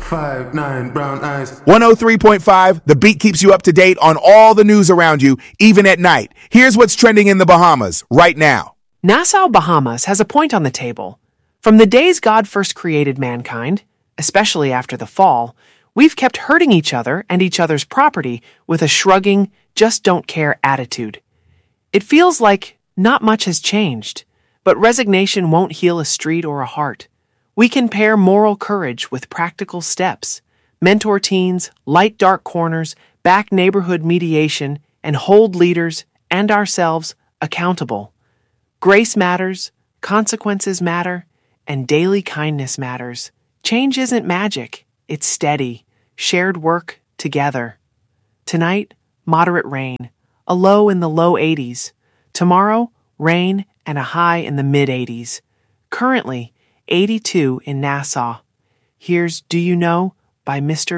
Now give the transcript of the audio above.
5'9" brown eyes. 103.5, The Beat keeps you up to date on all the news around you, even at night. Here's what's trending in the Bahamas right now. Nassau, Bahamas has a point on the table. From the days God first created mankind, especially after the fall, we've kept hurting each other and each other's property with a shrugging, just don't care attitude. It feels like not much has changed, but resignation won't heal a street or a heart. We can pair moral courage with practical steps, mentor teens, light dark corners, back neighborhood mediation, and hold leaders and ourselves accountable. Grace matters, consequences matter, and daily kindness matters. Change isn't magic, it's steady, shared work together. Tonight, moderate rain, a low in the low 80s. Tomorrow, rain and a high in the mid 80s. Currently, 82 in Nassau. Here's Do You Know by Mr.